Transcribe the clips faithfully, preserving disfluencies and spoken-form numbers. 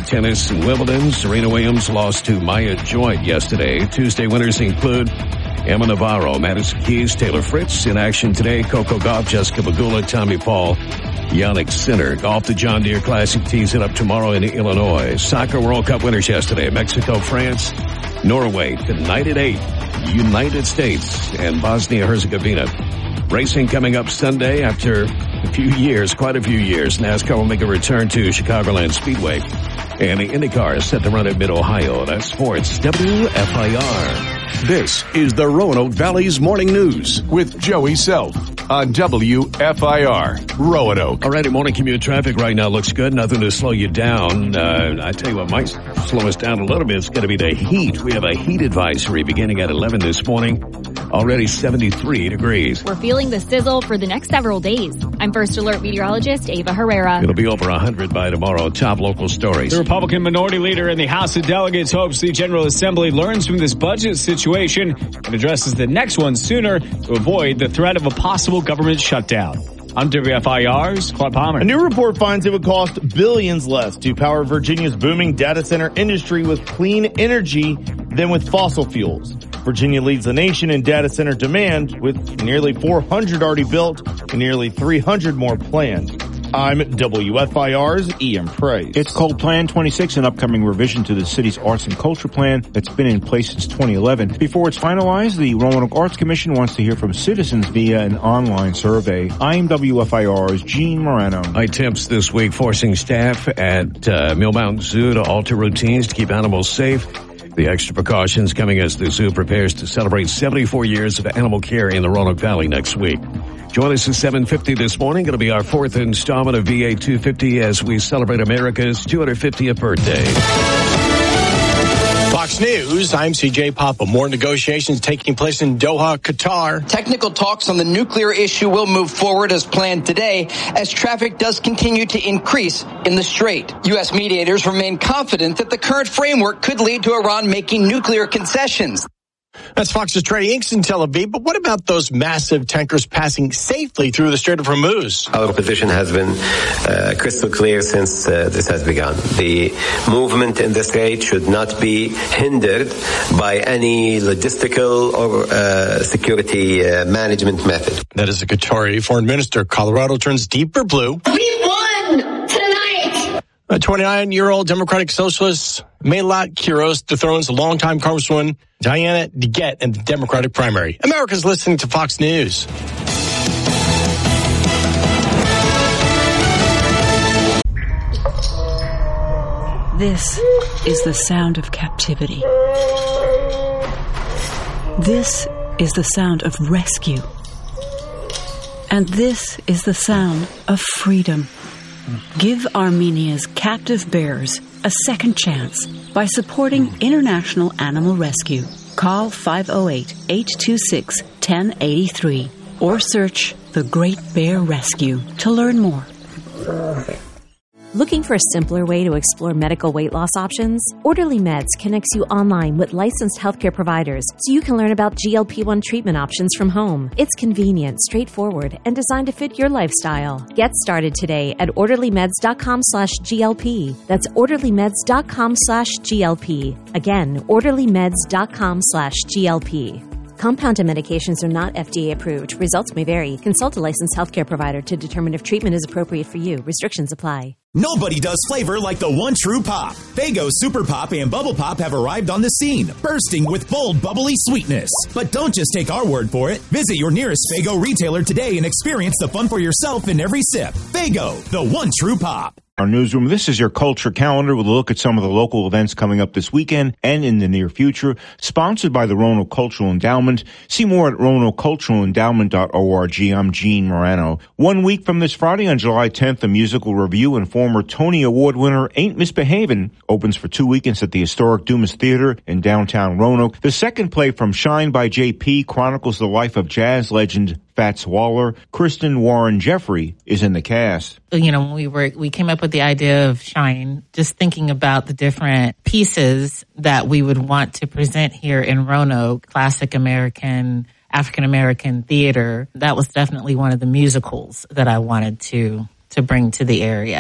tennis in Wimbledon. Serena Williams lost to Maya Joint yesterday. Tuesday winners include Emma Navarro, Madison Keys, Taylor Fritz. In action today, Coco Gauff, Jessica Pegula, Tommy Paul, Yannick Sinner. Golf, the John Deere Classic tees it up tomorrow in Illinois. Soccer World Cup winners yesterday. Mexico, France, Norway. Tonight at eight, United States and Bosnia-Herzegovina. Racing coming up Sunday after a few years, quite a few years. NASCAR will make a return to Chicagoland Speedway. And the IndyCar is set to run at Mid-Ohio. That's sports. W F I R. This is the Roanoke Valley's Morning News with Joey Self on W F I R, Roanoke. Alrighty, morning commute traffic right now looks good. Nothing to slow you down. Uh, I tell you what might slow us down a little bit. It's going to be the heat. We have a heat advisory beginning at eleven this morning. Already seventy-three degrees. We're feeling the sizzle for the next several days. I'm First Alert meteorologist Ava Herrera. It'll be over one hundred by tomorrow. Top local stories. The Republican minority leader in the House of Delegates hopes the General Assembly learns from this budget situation and addresses the next one sooner to avoid the threat of a possible government shutdown. I'm W F I R's Claude Palmer. A new report finds it would cost billions less to power Virginia's booming data center industry with clean energy than with fossil fuels. Virginia leads the nation in data center demand with nearly four hundred already built and nearly three hundred more planned. I'm W F I R's Ian Price. It's called Plan twenty-six, an upcoming revision to the city's arts and culture plan that's been in place since twenty eleven. Before it's finalized, the Roanoke Arts Commission wants to hear from citizens via an online survey. I'm W F I R's Gene Morano. High temps this week forcing staff at uh, Mill Mountain Zoo to alter routines to keep animals safe. The extra precautions coming as the zoo prepares to celebrate seventy-four years of animal care in the Roanoke Valley next week. Join us at seven fifty this morning. Going to be our fourth installment of V A two fifty as we celebrate America's two hundred fiftieth birthday. Fox News, I'm C J Papa. More negotiations taking place in Doha, Qatar. Technical talks on the nuclear issue will move forward as planned today as traffic does continue to increase in the Strait. U S mediators remain confident that the current framework could lead to Iran making nuclear concessions. That's Fox's Trey Inks in Tel Aviv. But what about those massive tankers passing safely through the Strait of Hormuz? Our position has been uh, crystal clear since uh, this has begun. The movement in the Strait should not be hindered by any logistical or uh, security uh, management method. That is the Qatari foreign minister. Colorado turns deeper blue. We won tonight! A twenty-nine-year-old Democratic Socialist, Melat Quiros, dethrones longtime Congresswoman Diana DeGette in the Democratic primary. America's listening to Fox News. This is the sound of captivity. This is the sound of rescue. And this is the sound of freedom. Give Armenia's captive bears a second chance by supporting International Animal Rescue. Call five oh eight, eight two six, one oh eight three or search The Great Bear Rescue to learn more. Looking for a simpler way to explore medical weight loss options? Orderly Meds connects you online with licensed healthcare providers so you can learn about G L P one treatment options from home. It's convenient, straightforward, and designed to fit your lifestyle. Get started today at orderlymeds.com slash GLP. That's orderlymeds.com slash GLP. Again, orderlymeds.com slash GLP. Compounded medications are not F D A approved. Results may vary. Consult a licensed healthcare provider to determine if treatment is appropriate for you. Restrictions apply. Nobody does flavor like the one true pop. Faygo Super Pop and Bubble Pop have arrived on the scene, bursting with bold, bubbly sweetness. But don't just take our word for it. Visit your nearest Faygo retailer today and experience the fun for yourself in every sip. Faygo, the one true pop. Our newsroom. This is your culture calendar with a look at some of the local events coming up this weekend and in the near future. Sponsored by the Roanoke Cultural Endowment. See more at roanoke cultural endowment dot org. I'm Gene Morano. One week from this Friday on July tenth, the musical review and former Tony Award winner Ain't Misbehavin' opens for two weekends at the historic Dumas Theater in downtown Roanoke. The second play from Shine by J P chronicles the life of jazz legend Fats Waller. Kristen Warren Jeffrey is in the cast. You know, when we were, we came up with the idea of Shine, just thinking about the different pieces that we would want to present here in Roanoke, classic American, African-American theater. That was definitely one of the musicals that I wanted to, to bring to the area.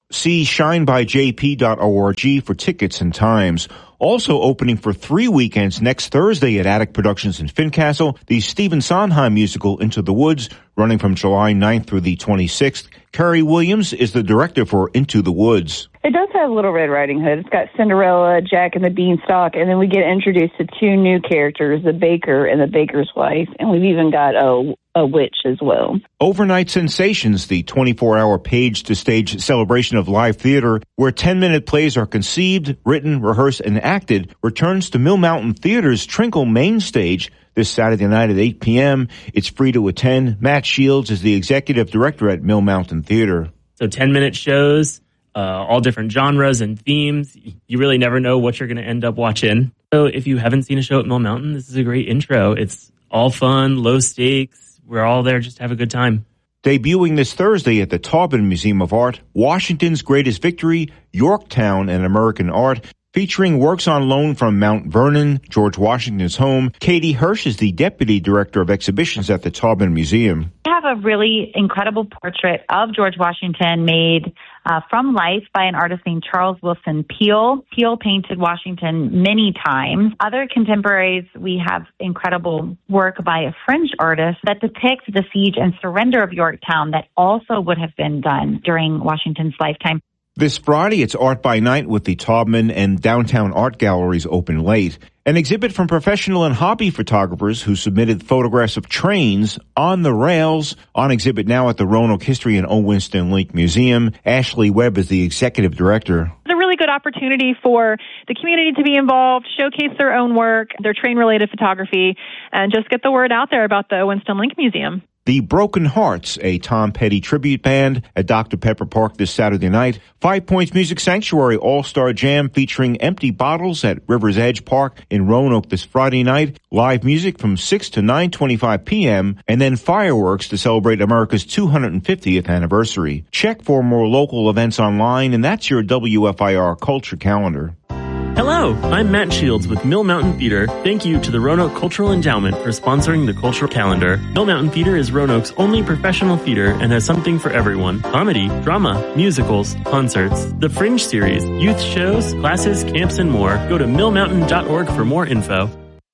See shine by j p dot org for tickets and times. Also opening for three weekends next Thursday at Attic Productions in Fincastle, the Stephen Sondheim musical Into the Woods, running from July ninth through the twenty-sixth. Carrie Williams is the director for Into the Woods. It does have Little Red Riding Hood. It's got Cinderella, Jack and the Beanstalk, and then we get introduced to two new characters, the baker and the baker's wife, and we've even got a, a witch as well. Overnight Sensations, the twenty-four hour page-to-stage celebration of live theater, where ten-minute plays are conceived, written, rehearsed, and acted, returns to Mill Mountain Theater's Trinkle Main Stage this Saturday night at eight p.m. It's free to attend. Matt Shields is the executive director at Mill Mountain Theater. So ten-minute shows. Uh, all different genres and themes. You really never know what you're going to end up watching. So if you haven't seen a show at Mill Mountain, this is a great intro. It's all fun, low stakes. We're all there just to have a good time. Debuting this Thursday at the Taubman Museum of Art, Washington's Greatest Victory, Yorktown and American Art, featuring works on loan from Mount Vernon, George Washington's home. Katie Hirsch is the deputy director of exhibitions at the Taubman Museum. We have a really incredible portrait of George Washington made Uh, from life by an artist named Charles Wilson Peale. Peale painted Washington many times. Other contemporaries, we have incredible work by a French artist that depicts the siege and surrender of Yorktown that also would have been done during Washington's lifetime. This Friday, it's Art by Night with the Taubman and Downtown Art Galleries open late. An exhibit from professional and hobby photographers who submitted photographs of trains on the rails. On exhibit now at the Roanoke History and O. Winston Link Museum. Ashley Webb is the executive director. It's a really good opportunity for the community to be involved, showcase their own work, their train-related photography, and just get the word out there about the Winston Link Museum. The Broken Hearts, a Tom Petty tribute band at Doctor Pepper Park this Saturday night. Five Points Music Sanctuary All-Star Jam featuring Empty Bottles at River's Edge Park in Roanoke this Friday night. Live music from six to nine twenty-five p.m. and then fireworks to celebrate America's two hundred fiftieth anniversary. Check for more local events online, and that's your W F I R Culture Calendar. Hello, I'm Matt Shields with Mill Mountain Theater. Thank you to the Roanoke Cultural Endowment for sponsoring the Cultural Calendar. Mill Mountain Theater is Roanoke's only professional theater and has something for everyone. Comedy, drama, musicals, concerts, the Fringe series, youth shows, classes, camps, and more. Go to mill mountain dot org for more info.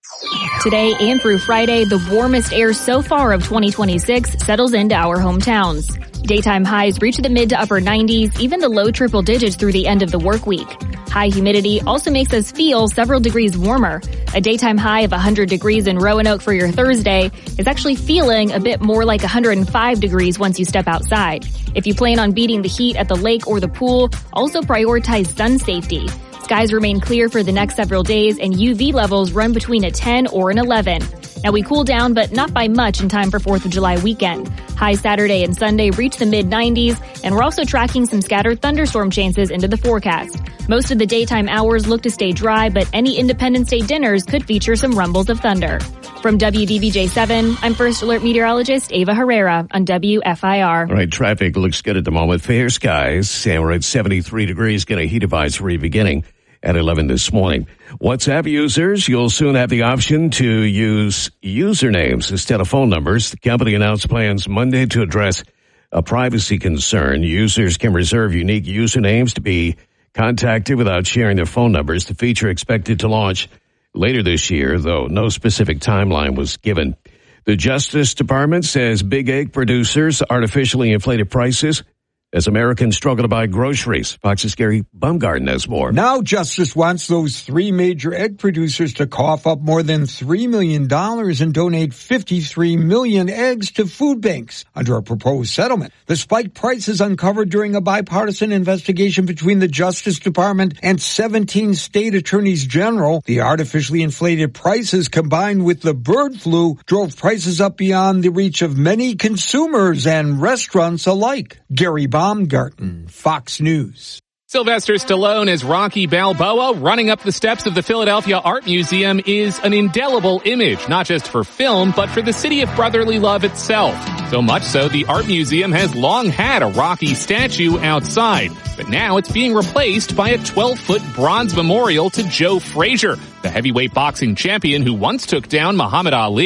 Today and through Friday, the warmest air so far of twenty twenty-six settles into our hometowns. Daytime highs reach the mid to upper nineties, even the low triple digits through the end of the work week. High humidity also makes us feel several degrees warmer. A daytime high of one hundred degrees in Roanoke for your Thursday is actually feeling a bit more like one hundred five degrees once you step outside. If you plan on beating the heat at the lake or the pool, also prioritize sun safety. Skies remain clear for the next several days and U V levels run between a ten or an eleven. Now we cool down, but not by much in time for fourth of July weekend. Highs Saturday and Sunday reach the mid nineties, and we're also tracking some scattered thunderstorm chances into the forecast. Most of the daytime hours look to stay dry, but any Independence Day dinners could feature some rumbles of thunder. From W D B J seven, I'm First Alert Meteorologist Ava Herrera on W F I R. All right, traffic looks good at the moment. Fair skies, and we're at seventy-three degrees, getting a heat advisory beginning at eleven this morning. WhatsApp users, you'll soon have the option to use usernames instead of phone numbers. The company announced plans Monday to address a privacy concern. Users can reserve unique usernames to be contacted without sharing their phone numbers. The feature expected to launch later this year, though no specific timeline was given. The Justice Department says big egg producers artificially inflated prices as Americans struggle to buy groceries. Fox's Gary Baumgarten has more. Now Justice wants those three major egg producers to cough up more than three million dollars and donate fifty-three million eggs to food banks under a proposed settlement. The spiked prices uncovered during a bipartisan investigation between the Justice Department and seventeen state attorneys general. The artificially inflated prices combined with the bird flu drove prices up beyond the reach of many consumers and restaurants alike. Gary Baumgarten. Baumgarten, Fox News. Sylvester Stallone as Rocky Balboa running up the steps of the Philadelphia Art Museum is an indelible image, not just for film, but for the city of brotherly love itself. So much so, the Art Museum has long had a Rocky statue outside, but now it's being replaced by a twelve-foot bronze memorial to Joe Frazier, the heavyweight boxing champion who once took down Muhammad Ali.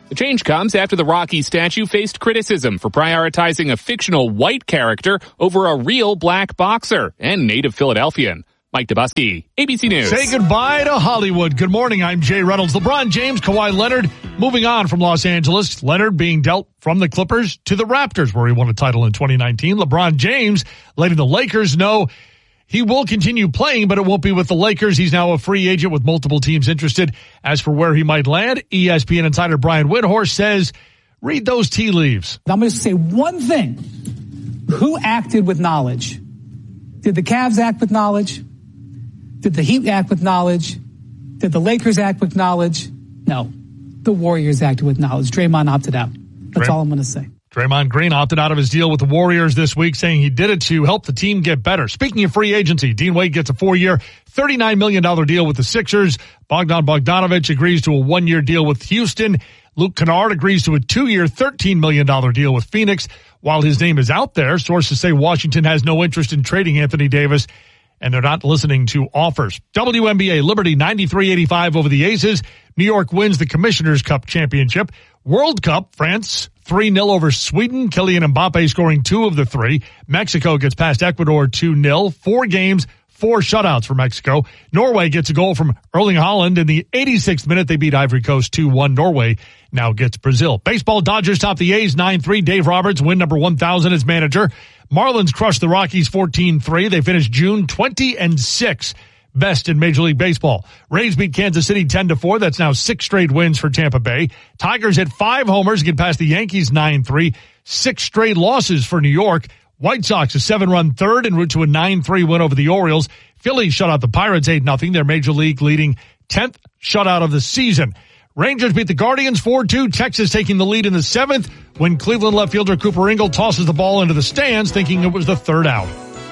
The change comes after the Rocky statue faced criticism for prioritizing a fictional white character over a real black boxer and native Philadelphian. Mike Dubusky, A B C News. Say goodbye to Hollywood. Good morning. I'm Jay Reynolds. LeBron James, Kawhi Leonard moving on from Los Angeles. Leonard being dealt from the Clippers to the Raptors, where he won a title in twenty nineteen. LeBron James letting the Lakers know he will continue playing, but it won't be with the Lakers. He's now a free agent with multiple teams interested. As for where he might land, E S P N insider Brian Windhorst says, read those tea leaves. I'm going to say one thing. Who acted with knowledge? Did the Cavs act with knowledge? Did the Heat act with knowledge? Did the Lakers act with knowledge? No. The Warriors acted with knowledge. Draymond opted out. That's all I'm going to say. Draymond Green opted out of his deal with the Warriors this week, saying he did it to help the team get better. Speaking of free agency, Dean Wade gets a four-year, thirty-nine million dollars deal with the Sixers. Bogdan Bogdanovic agrees to a one-year deal with Houston. Luke Kennard agrees to a two-year, thirteen million dollars deal with Phoenix. While his name is out there, sources say Washington has no interest in trading Anthony Davis, and they're not listening to offers. W N B A, Liberty ninety-three eighty-five over the Aces. New York wins the Commissioner's Cup championship. World Cup, France three nil over Sweden. Kylian Mbappe scoring two of the three. Mexico gets past Ecuador two nil. Four games, four shutouts for Mexico. Norway gets a goal from Erling Haaland. In the eighty-sixth minute, they beat Ivory Coast two one. Norway now gets Brazil. Baseball, Dodgers top the A's nine three. Dave Roberts, win number one thousand as manager. Marlins crushed the Rockies fourteen three. They finished June twenty and six. Best in Major League Baseball. Rays beat Kansas City ten to four. That's now six straight wins for Tampa Bay. Tigers hit five homers, get past the Yankees nine three. Six straight losses for New York. White Sox a seven-run third en route to a nine three win over the Orioles. Phillies shut out the Pirates eight nothing. Their Major League leading tenth shutout of the season. Rangers beat the Guardians four two. Texas taking the lead in the seventh when Cleveland left fielder Cooper Ingle tosses the ball into the stands thinking it was the third out.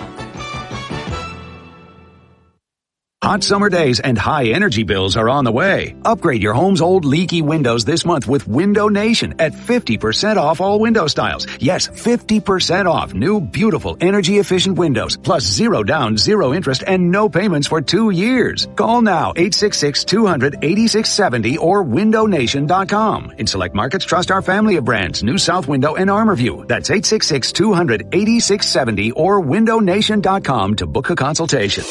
Hot summer days and high energy bills are on the way. Upgrade your home's old leaky windows this month with Window Nation at fifty percent off all window styles. Yes, fifty percent off new, beautiful, energy-efficient windows, plus zero down, zero interest, and no payments for two years. Call now, eight six six, two hundred, eighty-six seventy or window nation dot com. In select markets, trust our family of brands, New South Window and Armorview. That's eight six six, two hundred, eighty-six seventy or window nation dot com to book a consultation.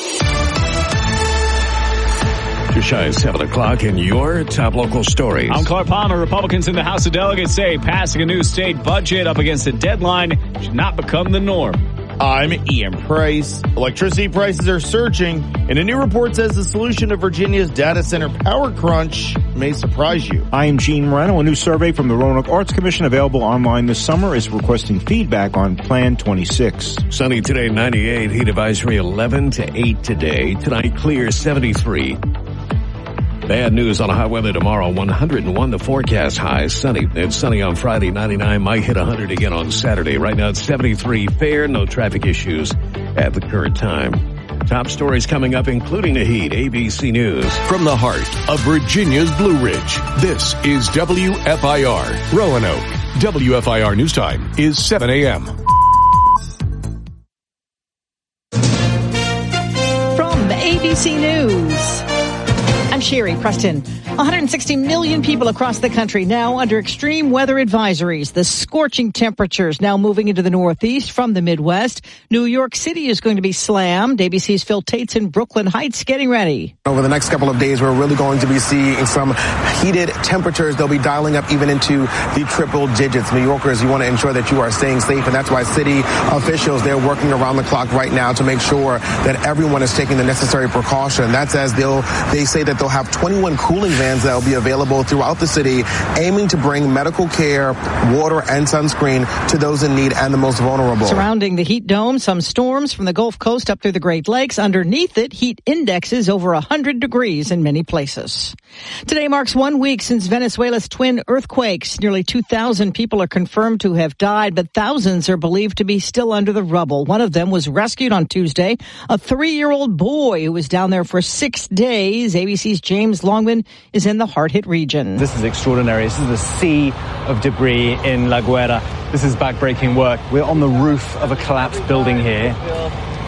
Just shy of seven o'clock in your top local stories. I'm Clark Palmer. Republicans in the House of Delegates say passing a new state budget up against a deadline should not become the norm. I'm Ian Price. Electricity prices are surging, and a new report says the solution to Virginia's data center power crunch may surprise you. I am Gene Moreno. A new survey from the Roanoke Arts Commission available online this summer is requesting feedback on Plan twenty-six. Sunny today, ninety-eight. Heat advisory eleven to eight today. Tonight, clear, seventy-three. Bad news on high weather tomorrow, one hundred one the forecast high. Sunny. It's sunny on Friday, ninety-nine. Might hit one hundred again on Saturday. Right now it's seventy-three. Fair, no traffic issues at the current time. Top stories coming up, including the heat. A B C News. From the heart of Virginia's Blue Ridge, this is W F I R Roanoke. W F I R News Time is seven a.m. From A B C News, I'm Sherry Preston. one hundred sixty million people across the country now under extreme weather advisories. The scorching temperatures now moving into the Northeast from the Midwest. New York City is going to be slammed. A B C's Phil Tates in Brooklyn Heights getting ready. Over the next couple of days, we're really going to be seeing some heated temperatures. They'll be dialing up even into the triple digits. New Yorkers, you want to ensure that you are staying safe, and that's why city officials, they're working around the clock right now to make sure that everyone is taking the necessary precaution. That's as they'll, they say that they'll have twenty-one cooling vans that will be available throughout the city, aiming to bring medical care, water, and sunscreen to those in need and the most vulnerable. Surrounding the heat dome, some storms from the Gulf Coast up through the Great Lakes. Underneath it, heat indexes over one hundred degrees in many places. Today marks one week since Venezuela's twin earthquakes. Nearly two thousand people are confirmed to have died, but thousands are believed to be still under the rubble. One of them was rescued on Tuesday, a three-year-old boy who was down there for six days. A B C's James Longman is in the hard-hit region. This is extraordinary. This is a sea of debris in La Guera. This is backbreaking work. We're on the roof of a collapsed building here.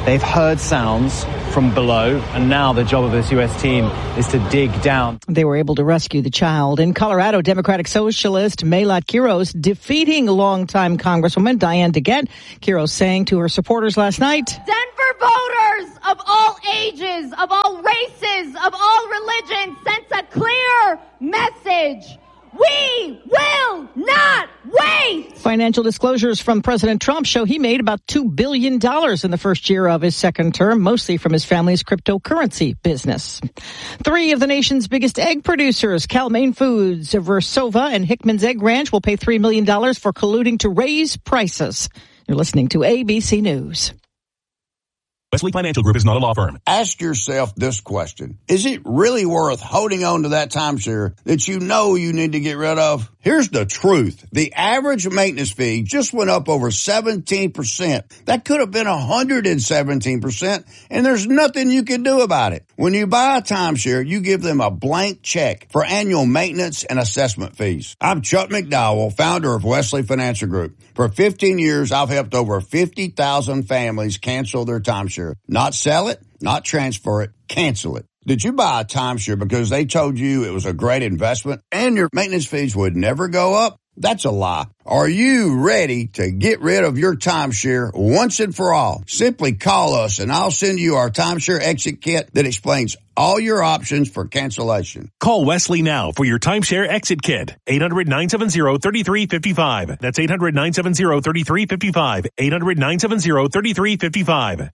They've heard sounds from below, and now the job of this U S team is to dig down. They were able to rescue the child. In Colorado, Democratic Socialist Maylot Quiros defeating longtime Congresswoman Diane DeGette. Quiros saying to her supporters last night, Denver voters of all ages, of all races, of all religions sends a clear message. We will not wait! Financial disclosures from President Trump show he made about two billion dollars in the first year of his second term, mostly from his family's cryptocurrency business. Three of the nation's biggest egg producers, Cal-Maine Foods, Versova, and Hickman's Egg Ranch, will pay three million dollars for colluding to raise prices. You're listening to A B C News. Wesley Financial Group is not a law firm. Ask yourself this question. Is it really worth holding on to that timeshare that you know you need to get rid of? Here's the truth. The average maintenance fee just went up over seventeen percent. That could have been one hundred seventeen percent, and there's nothing you can do about it. When you buy a timeshare, you give them a blank check for annual maintenance and assessment fees. I'm Chuck McDowell, founder of Wesley Financial Group. For fifteen years, I've helped over fifty thousand families cancel their timeshare. Not sell it, not transfer it, cancel it. Did you buy a timeshare because they told you it was a great investment and your maintenance fees would never go up? That's a lie. Are you ready to get rid of your timeshare once and for all? Simply call us and I'll send you our timeshare exit kit that explains all your options for cancellation. Call Wesley now for your timeshare exit kit. eight hundred, nine seven zero, three three five five. That's eight hundred, nine seven zero, three three five five. eight hundred, nine seven zero, three three five five.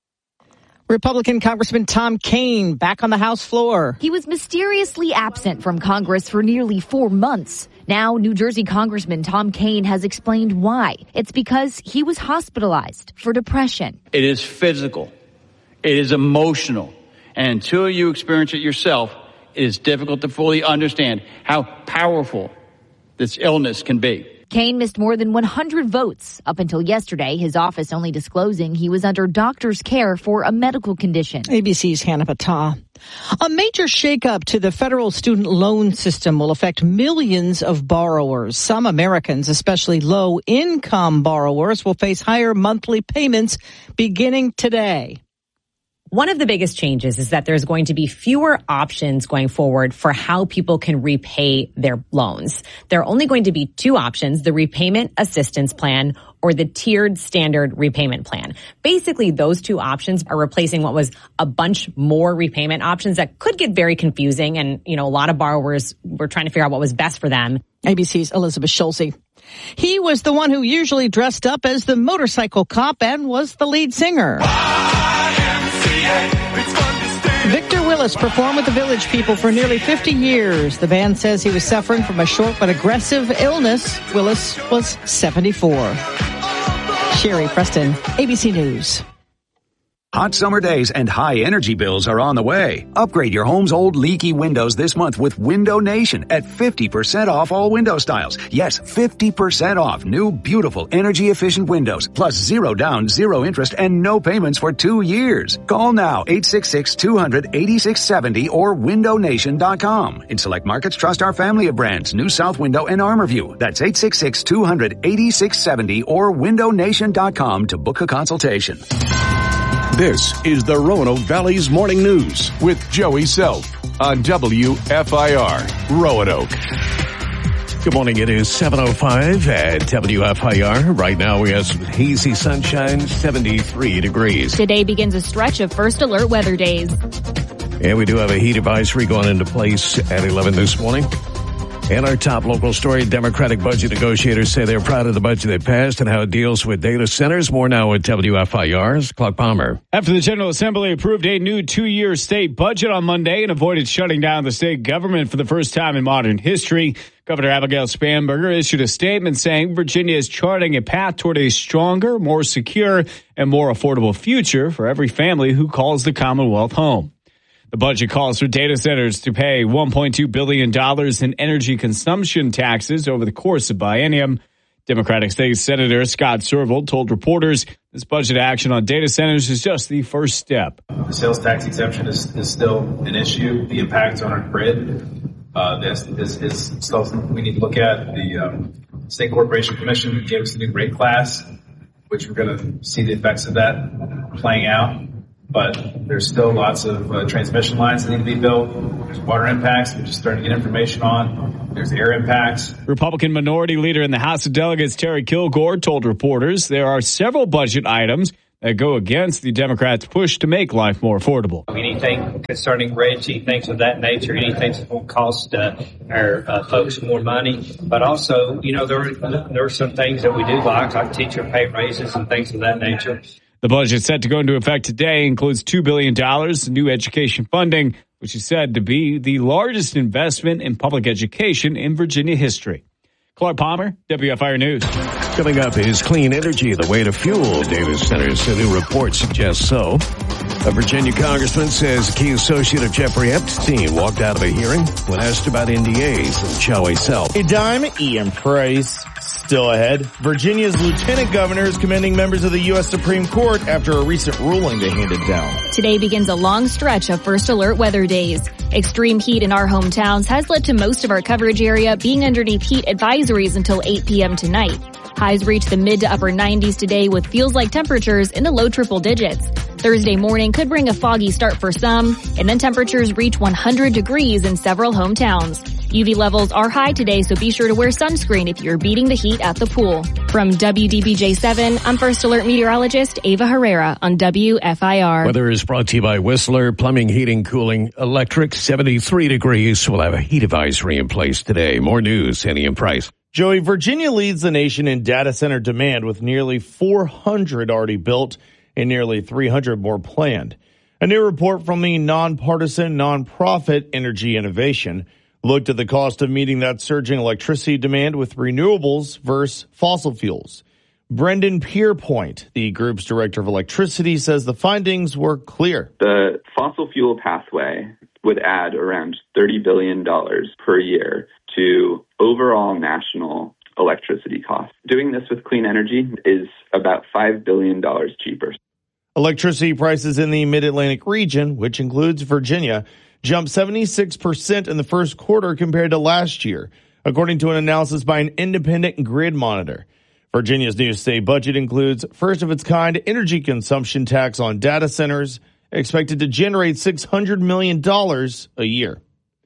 Republican Congressman Tom Kean back on the House floor. He was mysteriously absent from Congress for nearly four months. Now, New Jersey Congressman Tom Kean has explained why. It's because he was hospitalized for depression. It is physical. It is emotional. And until you experience it yourself, it is difficult to fully understand how powerful this illness can be. Kean missed more than one hundred votes. Up until yesterday, his office only disclosing he was under doctor's care for a medical condition. A B C's Hannah Patah. A major shakeup to the federal student loan system will affect millions of borrowers. Some Americans, especially low-income borrowers, will face higher monthly payments beginning today. One of the biggest changes is that there's going to be fewer options going forward for how people can repay their loans. There are only going to be two options, the repayment assistance plan or the tiered standard repayment plan. Basically, those two options are replacing what was a bunch more repayment options that could get very confusing. And, you know, a lot of borrowers were trying to figure out what was best for them. A B C's Elizabeth Schulze. He was the one who usually dressed up as the motorcycle cop and was the lead singer. Victor Willis performed with the Village People for nearly fifty years. The band says he was suffering from a short but aggressive illness. Willis was seventy-four. Sherry Preston, A B C News. Hot summer days and high energy bills are on the way. Upgrade your home's old leaky windows this month with Window Nation at fifty percent off all window styles. Yes, fifty percent off new, beautiful, energy-efficient windows. Plus zero down, zero interest, and no payments for two years. Call now, eight six six, two hundred, eighty-six seventy or window nation dot com. In select markets, trust our family of brands, New South Window and ArmorView. That's eight six six, two hundred, eighty-six seventy or window nation dot com to book a consultation. This is the Roanoke Valley's Morning News with Joey Self on W F I R Roanoke. Good morning. It is seven oh five at W F I R. Right now we have some hazy sunshine, seventy-three degrees. Today begins a stretch of first alert weather days. And we do have a heat advisory going into place at eleven this morning. And our top local story, Democratic budget negotiators say they're proud of the budget they passed and how it deals with data centers. More now at W F I R's Clark Palmer. After the General Assembly approved a new two-year state budget on Monday and avoided shutting down the state government for the first time in modern history, Governor Abigail Spanberger issued a statement saying Virginia is charting a path toward a stronger, more secure, and more affordable future for every family who calls the Commonwealth home. The budget calls for data centers to pay one point two billion dollars in energy consumption taxes over the course of biennium. Democratic State Senator Scott Serval told reporters this budget action on data centers is just the first step. The sales tax exemption is, is still an issue. The impacts on our grid uh, this, this is still something we need to look at. The um, State Corporation Commission gave us a new rate class, which we're going to see the effects of that playing out, but there's still lots of uh, transmission lines that need to be built. There's water impacts that we're just starting to get information on. There's air impacts. Republican Minority Leader in the House of Delegates, Terry Kilgore, told reporters there are several budget items that go against the Democrats' push to make life more affordable. Anything concerning Reggie, things of that nature, anything that will cost uh, our uh, folks more money. But also, you know, there, there are some things that we do like, like teacher pay raises and things of that nature. The budget set to go into effect today includes two billion dollars in new education funding, which is said to be the largest investment in public education in Virginia history. Clark Palmer, W F I R News. Coming up is clean energy the way to fuel data centers. A new report suggests so. A Virginia congressman says key associate of Jeffrey Epstein walked out of a hearing when asked about N D As and shall we sell. A dime, Ian Price. Still ahead, Virginia's lieutenant governor is commending members of the U S Supreme Court after a recent ruling they handed down. Today begins a long stretch of First Alert weather days. Extreme heat in our hometowns has led to most of our coverage area being underneath heat advisories until eight p.m. tonight. Highs reach the mid to upper nineties today with feels-like temperatures in the low triple digits. Thursday morning could bring a foggy start for some, and then temperatures reach one hundred degrees in several hometowns. U V levels are high today, so be sure to wear sunscreen if you're beating the heat at the pool. From W D B J seven, I'm First Alert meteorologist Ava Herrera on W F I R. Weather is brought to you by Whistler Plumbing, Heating, Cooling, Electric, seventy-three degrees. We'll have a heat advisory in place today. More news, Annie and Price. Joey, Virginia leads the nation in data center demand with nearly four hundred already built and nearly three hundred more planned. A new report from the nonpartisan nonprofit Energy Innovation looked at the cost of meeting that surging electricity demand with renewables versus fossil fuels. Brendan Pierpoint, the group's director of electricity, says the findings were clear. The fossil fuel pathway would add around thirty billion dollars per year to overall national electricity costs. Doing this with clean energy is about five billion dollars cheaper. Electricity prices in the Mid-Atlantic region, which includes Virginia, jumped seventy-six percent in the first quarter compared to last year, according to an analysis by an independent grid monitor. Virginia's new state budget includes first-of-its-kind energy consumption tax on data centers, expected to generate six hundred million dollars a year.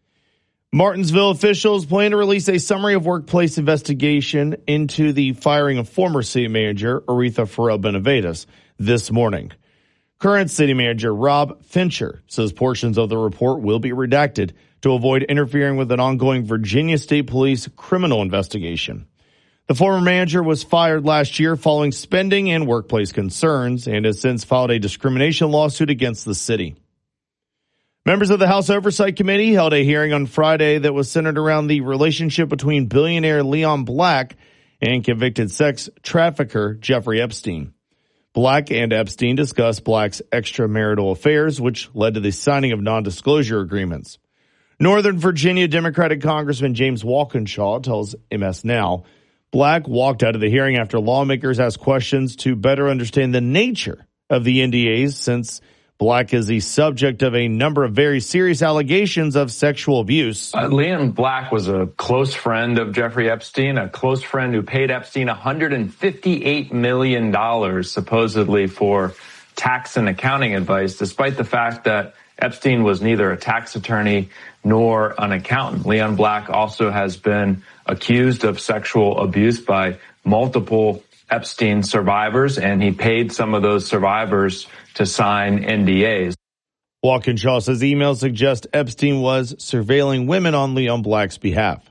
Martinsville officials plan to release a summary of workplace investigation into the firing of former city manager Aretha Farrell-Benavides this morning. Current city manager Rob Fincher says portions of the report will be redacted to avoid interfering with an ongoing Virginia State Police criminal investigation. The former manager was fired last year following spending and workplace concerns and has since filed a discrimination lawsuit against the city. Members of the House Oversight Committee held a hearing on Friday that was centered around the relationship between billionaire Leon Black and convicted sex trafficker Jeffrey Epstein. Black and Epstein discussed Black's extramarital affairs, which led to the signing of non-disclosure agreements. Northern Virginia Democratic Congressman James Walkinshaw tells M S Now, Black walked out of the hearing after lawmakers asked questions to better understand the nature of the N D As, since Black is the subject of a number of very serious allegations of sexual abuse. Uh, Leon Black was a close friend of Jeffrey Epstein, a close friend who paid Epstein one hundred fifty-eight million dollars supposedly for tax and accounting advice, despite the fact that Epstein was neither a tax attorney nor an accountant. Leon Black also has been accused of sexual abuse by multiple Epstein survivors, and he paid some of those survivors to sign N D As. Walkinshaw says emails suggest Epstein was surveilling women on Leon Black's behalf.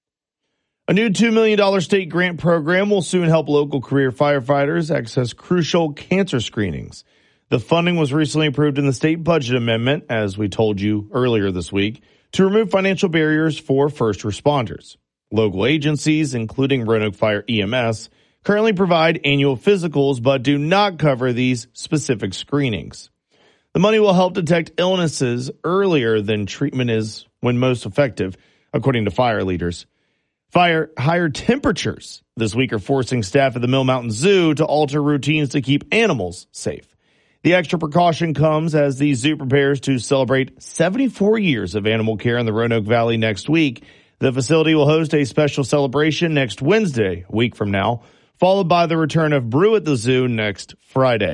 A new two million dollars state grant program will soon help local career firefighters access crucial cancer screenings. The funding was recently approved in the state budget amendment, as we told you earlier this week, to remove financial barriers for first responders. Local agencies, including Roanoke Fire E M S, currently provide annual physicals but do not cover these specific screenings. The money will help detect illnesses earlier than treatment is when most effective, according to fire leaders. Fire higher temperatures this week are forcing staff at the Mill Mountain Zoo to alter routines to keep animals safe. The extra precaution comes as the zoo prepares to celebrate seventy-four years of animal care in the Roanoke Valley next week. The facility will host a special celebration next Wednesday, a week from now, followed by the return of Brew at the Zoo next Friday.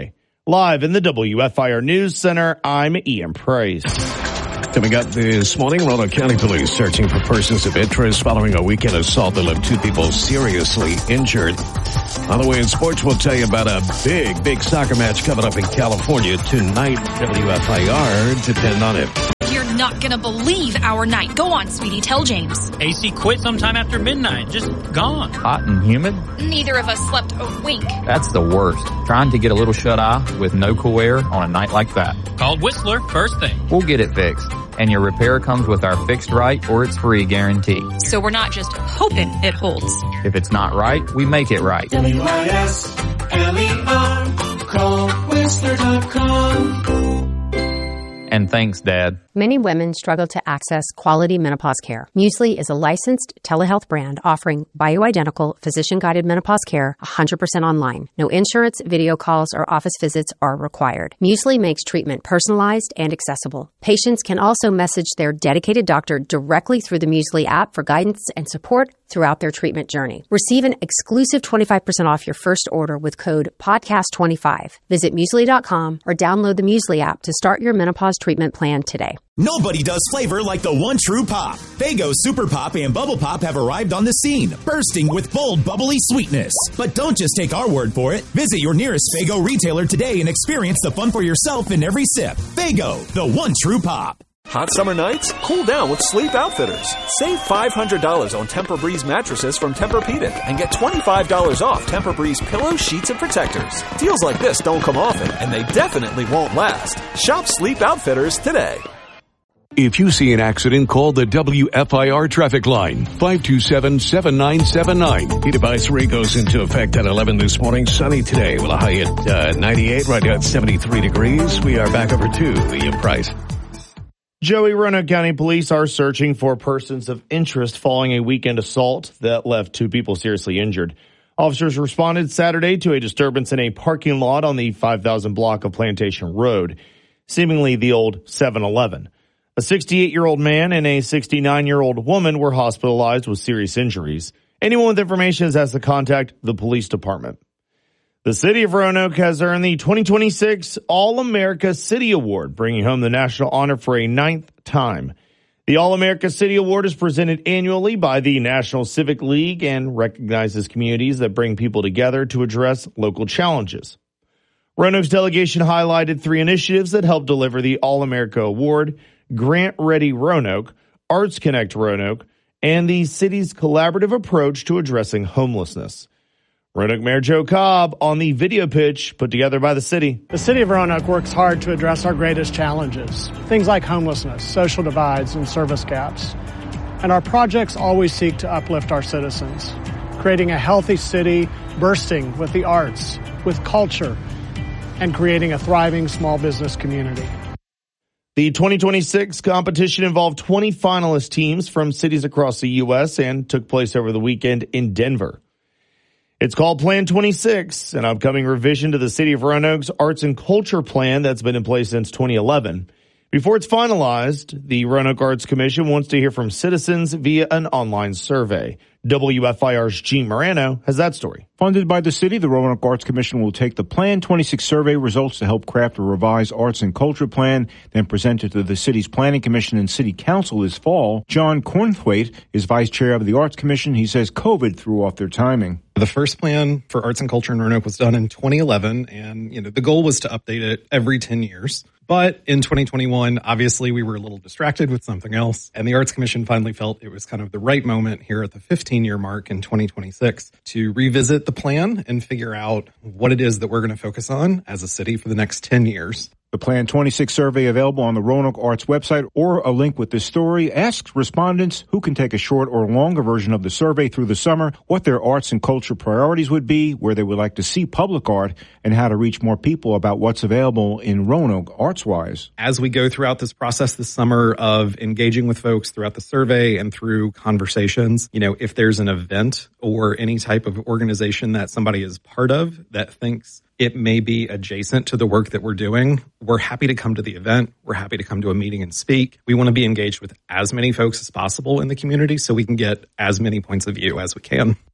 Live in the W F I R News Center, I'm Ian Price. Coming up this morning, Roanoke County Police searching for persons of interest following a weekend assault that left two people seriously injured. On the way in sports, we'll tell you about a big, big soccer match coming up in California tonight. W F I R, depend on it. You're not gonna believe our night. Go on, sweetie, tell James. A C quit sometime after midnight. Just gone. Hot and humid? Neither of us slept a wink. That's the worst. Trying to get a little shut-eye with no cool air on a night like that. Called Whistler, first thing. We'll get it fixed. And your repair comes with our fixed right or it's free guarantee. So we're not just hoping it holds. If it's not right, we make it right. W I S L E R, call Whistler dot com. And thanks, Dad. Many women struggle to access quality menopause care. Muesli is a licensed telehealth brand offering bioidentical, physician-guided menopause care one hundred percent online. No insurance, video calls, or office visits are required. Muesli makes treatment personalized and accessible. Patients can also message their dedicated doctor directly through the Muesli app for guidance and support throughout their treatment journey. Receive an exclusive twenty-five percent off your first order with code podcast twenty-five. Visit muesli dot com or download the Muesli app to start your menopause treatment plan today. Nobody does flavor like the one true pop. Faygo Super Pop and Bubble Pop have arrived on the scene, bursting with bold, bubbly sweetness. But don't just take our word for it. Visit your nearest Faygo retailer today and experience the fun for yourself in every sip. Faygo, the one true pop. Hot summer nights? Cool down with Sleep Outfitters. Save five hundred dollars on Tempur-Breeze mattresses from Tempur-Pedic and get twenty-five dollars off Tempur-Breeze pillows, sheets, and protectors. Deals like this don't come often, and they definitely won't last. Shop Sleep Outfitters today. If you see an accident, call the W F I R traffic line, five two seven, seven nine seven nine. Heat advisory goes into effect at eleven this morning. Sunny today with a high at uh, ninety-eight, right now at seventy-three degrees. We are back over to Ian Price. Joey, Roanoke County Police are searching for persons of interest following a weekend assault that left two people seriously injured. Officers responded Saturday to a disturbance in a parking lot on the five thousand block of Plantation Road, seemingly the old seven eleven. A sixty-eight-year-old man and a sixty-nine-year-old woman were hospitalized with serious injuries. Anyone with information is asked to contact the police department. The city of Roanoke has earned the twenty twenty-six All-America City Award, bringing home the national honor for a ninth time. The All-America City Award is presented annually by the National Civic League and recognizes communities that bring people together to address local challenges. Roanoke's delegation highlighted three initiatives that helped deliver the All-America Award: Grant Ready Roanoke, Arts Connect Roanoke, and the city's collaborative approach to addressing homelessness. Roanoke Mayor Joe Cobb on the video pitch put together by the city. The city of Roanoke works hard to address our greatest challenges, things like homelessness, social divides, and service gaps. And our projects always seek to uplift our citizens, creating a healthy city bursting with the arts, with culture, and creating a thriving small business community. The twenty twenty-six competition involved twenty finalist teams from cities across the U S and took place over the weekend in Denver. It's called Plan twenty-six, an upcoming revision to the city of Roanoke's arts and culture plan that's been in place since twenty eleven. Before it's finalized, the Roanoke Arts Commission wants to hear from citizens via an online survey. W F I R's Gene Morano has that story. Funded by the city, the Roanoke Arts Commission will take the Plan twenty-six survey results to help craft a revised arts and culture plan, then present it to the city's planning commission and city council this fall. John Cornthwaite is vice chair of the Arts Commission. He says COVID threw off their timing. The first plan for arts and culture in Roanoke was done in twenty eleven, and you know the goal was to update it every ten years. But in twenty twenty-one, obviously, we were a little distracted with something else, and the Arts Commission finally felt it was kind of the right moment here at the fifteen-year mark in twenty twenty-six to revisit the plan and figure out what it is that we're going to focus on as a city for the next ten years. The Plan twenty-six survey available on the Roanoke Arts website or a link with this story asks respondents who can take a short or longer version of the survey through the summer what their arts and culture priorities would be, where they would like to see public art, and how to reach more people about what's available in Roanoke arts-wise. As we go throughout this process this summer of engaging with folks throughout the survey and through conversations, you know, if there's an event or any type of organization that somebody is part of that thinks it may be adjacent to the work that we're doing, we're happy to come to the event. We're happy to come to a meeting and speak. We want to be engaged with as many folks as possible in the community so we can get as many points of view as we can.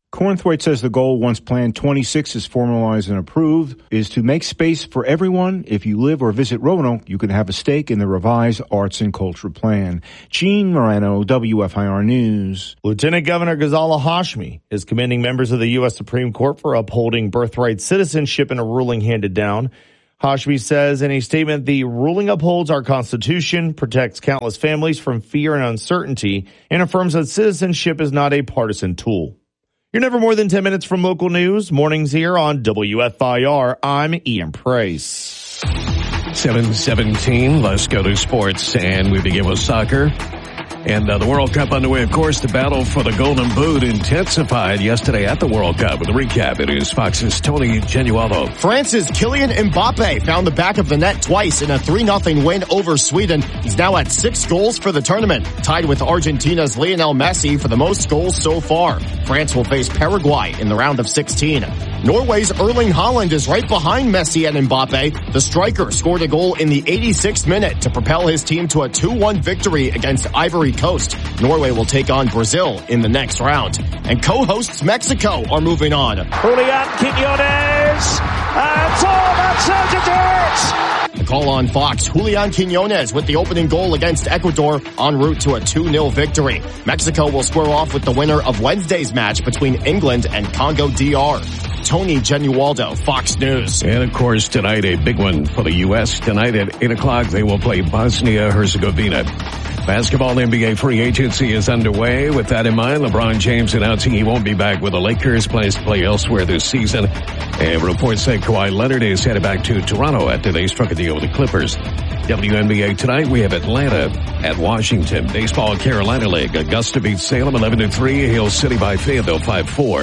Cornthwaite says the goal, once Plan twenty-six is formalized and approved, is to make space for everyone. If you live or visit Roanoke, you can have a stake in the revised Arts and Culture Plan. Gene Morano, W F I R News. Lieutenant Governor Ghazala Hashmi is commending members of the U S Supreme Court for upholding birthright citizenship in a ruling handed down. Hashmi says in a statement, the ruling upholds our Constitution, protects countless families from fear and uncertainty, and affirms that citizenship is not a partisan tool. You're never more than ten minutes from local news. Mornings here on W F I R. I'm Ian Price. seven seventeen, let's go to sports, and we begin with soccer. And uh, the World Cup underway, of course. The battle for the Golden Boot intensified yesterday at the World Cup. With a recap, it is Fox's Tony Genualdo. France's Kylian Mbappe found the back of the net twice in a three nothing win over Sweden. He's now at six goals for the tournament, tied with Argentina's Lionel Messi for the most goals so far. France will face Paraguay in the round of sixteen. Norway's Erling Haaland is right behind Messi and Mbappe. The striker scored a goal in the eighty-sixth minute to propel his team to a two one victory against Ivory Coast. Norway will take on Brazil in the next round. And co-hosts Mexico are moving on. Julian Quiñones, and oh, that's how to do it! The call on Fox, Julian Quiñones with the opening goal against Ecuador en route to a two nil victory. Mexico will square off with the winner of Wednesday's match between England and Congo D R. Tony Genualdo, Fox News. And of course, tonight a big one for the U S. Tonight at eight o'clock, they will play Bosnia-Herzegovina. Basketball N B A free agency is underway. With that in mind, LeBron James announcing he won't be back with the Lakers, plans to play elsewhere this season. And reports say Kawhi Leonard is headed back to Toronto after they struck a deal with the Clippers. W N B A tonight, we have Atlanta at Washington. Baseball Carolina League. Augusta beats Salem eleven to three. Hill City by Fayetteville five four.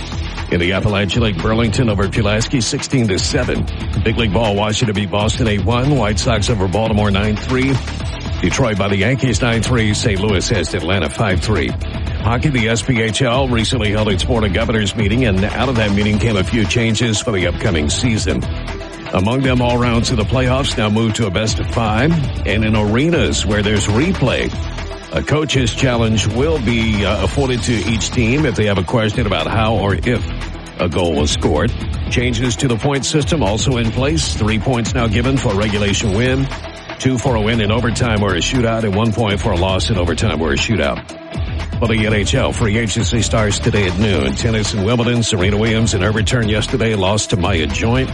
In the Appalachian League, Burlington over Pulaski sixteen to seven. Big League Ball, Washington beat Boston eight one. White Sox over Baltimore nine three. Detroit by the Yankees nine three. Saint Louis has Atlanta five three. Hockey, the S P H L recently held its Board of Governors meeting, and out of that meeting came a few changes for the upcoming season. Among them, all rounds of the playoffs now move to a best of five, and in arenas where there's replay, a coach's challenge will be uh, afforded to each team if they have a question about how or if a goal was scored. Changes to the point system also in place. Three points now given for a regulation win, two for a win in overtime or a shootout, and one point for a loss in overtime or a shootout. For the N H L, free agency starts today at noon. Tennis in Wimbledon, Serena Williams in her return yesterday lost to Maya Joint.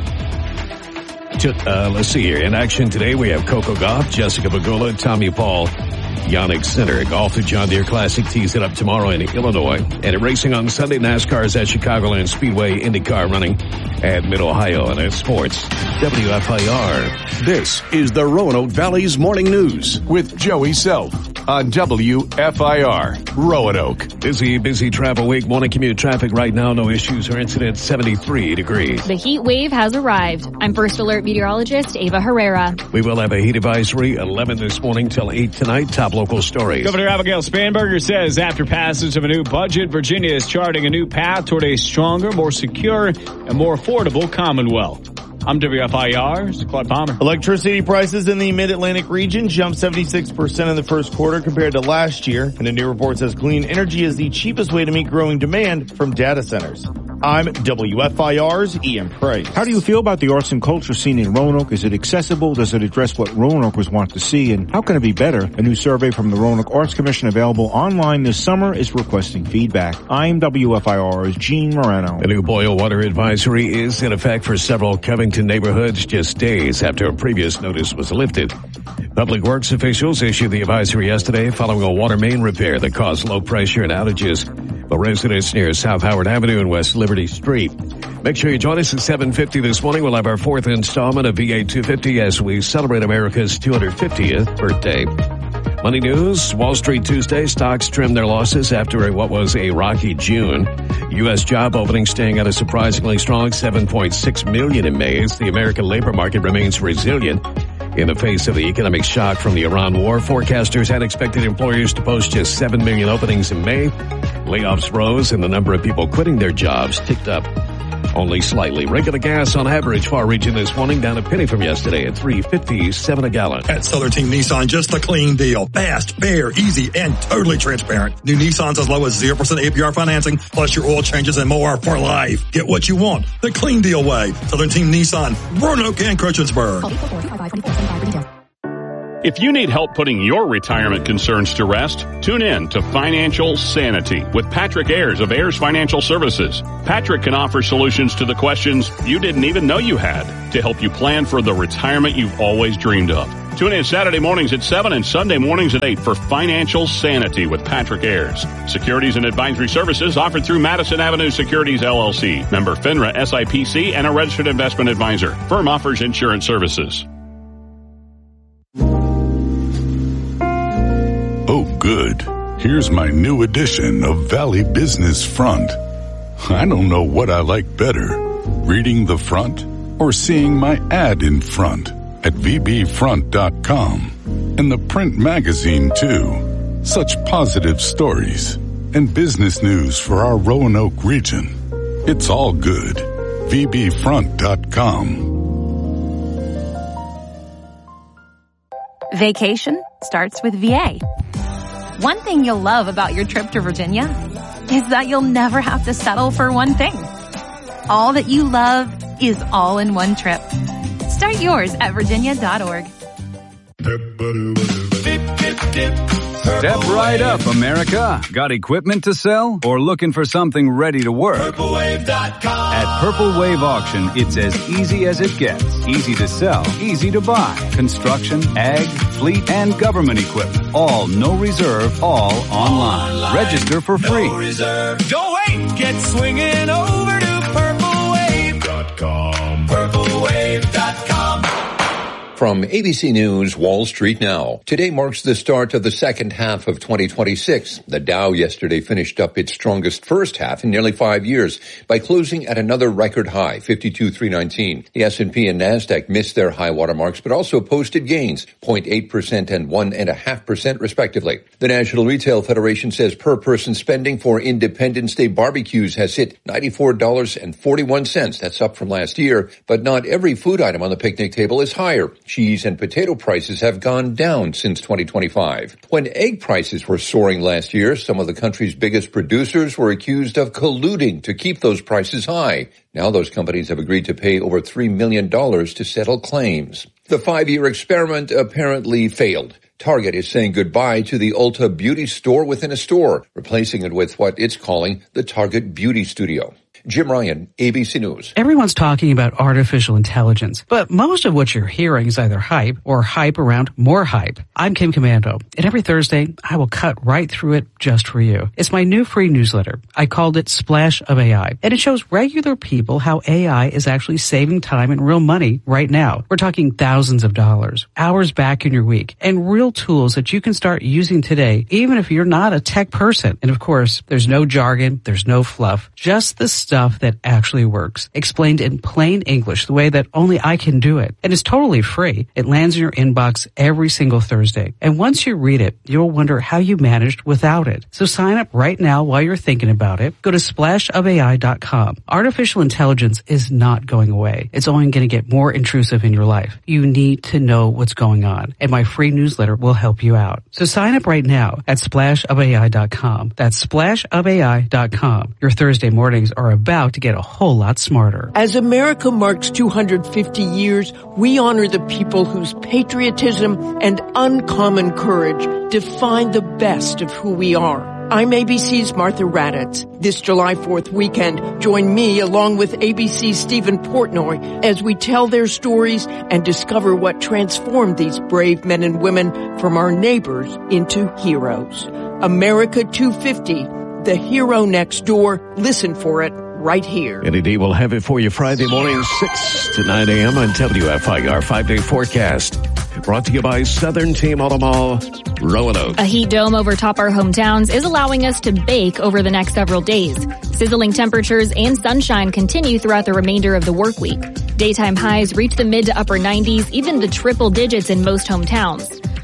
Uh, let's see here. In action today, we have Coco Gauff, Jessica Pegula, Tommy Paul, Yannick Sinner. Golf, the John Deere Classic tees it up tomorrow in Illinois. And in racing on Sunday, NASCAR is at Chicagoland Speedway, IndyCar running at Mid-Ohio. And at sports, W F I R. This is the Roanoke Valley's Morning News with Joey Self on W F I R, Roanoke. Busy, busy travel week. Morning commute traffic right now. No issues or incidents. seventy-three degrees. The heat wave has arrived. I'm First Alert meteorologist Ava Herrera. We will have a heat advisory eleven this morning till eight tonight. Top local stories. Governor Abigail Spanberger says after passage of a new budget, Virginia is charting a new path toward a stronger, more secure, and more affordable Commonwealth. I'm W F I R's Clark Palmer. Electricity prices in the Mid-Atlantic region jumped seventy-six percent in the first quarter compared to last year. And a new report says clean energy is the cheapest way to meet growing demand from data centers. I'm W F I R's Ian Price. How do you feel about the arts and culture scene in Roanoke? Is it accessible? Does it address what Roanokers want to see? And how can it be better? A new survey from the Roanoke Arts Commission available online this summer is requesting feedback. I'm W F I R's Gene Morano. A new boil water advisory is in effect for several Covington neighborhoods just days after a previous notice was lifted. Public Works officials issued the advisory yesterday following a water main repair that caused low pressure and outages for residents near South Howard Avenue and West Liberty Street. Make sure you join us at seven fifty this morning. We'll have our fourth installment of V A two fifty as we celebrate America's two hundred fiftieth birthday. Money news, Wall Street Tuesday, stocks trimmed their losses after what was a rocky June. U S job openings staying at a surprisingly strong seven point six million in May as the American labor market remains resilient. In the face of the economic shock from the Iran war, forecasters had expected employers to post just seven million openings in May. Layoffs rose and the number of people quitting their jobs ticked up. Only slightly. Regular gas on average far reaching this morning down a penny from yesterday at three fifty-seven a gallon. At Southern Team Nissan, just a clean deal. Fast, fair, easy, and totally transparent. New Nissans as low as zero percent A P R financing, plus your oil changes and more for life. Get what you want the clean deal way. Southern Team Nissan, Roanoke and Christiansburg. If you need help putting your retirement concerns to rest, tune in to Financial Sanity with Patrick Ayers of Ayers Financial Services. Patrick can offer solutions to the questions you didn't even know you had to help you plan for the retirement you've always dreamed of. Tune in Saturday mornings at seven and Sunday mornings at eight for Financial Sanity with Patrick Ayers. Securities and advisory services offered through Madison Avenue Securities, L L C. Member FINRA S I P C and a registered investment advisor. Firm offers insurance services. Oh, good. Here's my new edition of Valley Business Front. I don't know what I like better, reading the front or seeing my ad in front at v b front dot com. And the print magazine, too. Such positive stories and business news for our Roanoke region. It's all good. v b front dot com. Vacation starts with V A. One thing you'll love about your trip to Virginia is that you'll never have to settle for one thing. All that you love is all in one trip. Start yours at virginia dot org. Step right up, America. Got equipment to sell or looking for something ready to work? purple wave dot com. At Purple Wave Auction, it's as easy as it gets. Easy to sell, easy to buy. Construction, ag, fleet, and government equipment. All no reserve, all online. online. Register for free. No reserve. Don't wait. Get swinging over to purple wave dot com. purple wave dot com. From A B C News, Wall Street Now. Today marks the start of the second half of twenty twenty-six. The Dow yesterday finished up its strongest first half in nearly five years by closing at another record high, fifty-two thousand three hundred nineteen. The S and P and NASDAQ missed their high water marks, but also posted gains, zero point eight percent and one point five percent respectively. The National Retail Federation says per-person spending for Independence Day barbecues has hit ninety-four dollars and forty-one cents. That's up from last year, but not every food item on the picnic table is higher. Cheese and potato prices have gone down since twenty twenty-five. When egg prices were soaring last year, some of the country's biggest producers were accused of colluding to keep those prices high. Now those companies have agreed to pay over three million dollars to settle claims. The five-year experiment apparently failed. Target is saying goodbye to the Ulta Beauty store within a store, replacing it with what it's calling the Target Beauty Studio. Jim Ryan, A B C News. Everyone's talking about artificial intelligence, but most of what you're hearing is either hype or hype around more hype. I'm Kim Commando, and every Thursday, I will cut right through it just for you. It's my new free newsletter. I called it Splash of A I, and it shows regular people how A I is actually saving time and real money right now. We're talking thousands of dollars, hours back in your week, and real tools that you can start using today, even if you're not a tech person. And of course, there's no jargon, there's no fluff, just the stuff that actually works, explained in plain English the way that only I can do it. And it's totally free. It lands in your inbox every single Thursday. And once you read it, you'll wonder how you managed without it. So sign up right now while you're thinking about it. Go to splash of A I dot com. Artificial intelligence is not going away. It's only going to get more intrusive in your life. You need to know what's going on. And my free newsletter will help you out. So sign up right now at splash of A I dot com. That's splash of A I dot com. Your Thursday mornings are about to get a whole lot smarter. As America marks two hundred fifty years, we honor the people whose patriotism and uncommon courage define the best of who we are. I'm A B C's Martha Raddatz. This July fourth weekend, join me along with A B C's Stephen Portnoy as we tell their stories and discover what transformed these brave men and women from our neighbors into heroes. America two fifty, the hero next door. Listen for it right here. N E D will have it for you Friday morning, six to nine a.m. on W F I R five-day forecast. Brought to you by Southern Team Auto Mall, Roanoke. A heat dome over top our hometowns is allowing us to bake over the next several days. Sizzling temperatures and sunshine continue throughout the remainder of the work week. Daytime highs reach the mid to upper nineties, even the triple digits in most hometowns.